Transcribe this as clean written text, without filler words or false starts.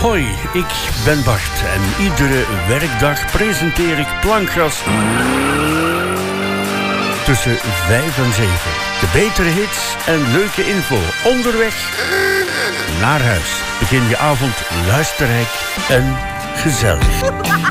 Hoi, ik ben Bart en iedere werkdag presenteer ik Plankgas tussen 5 en 7. De betere hits en leuke info onderweg naar huis. Begin je avond luisterrijk en gezellig.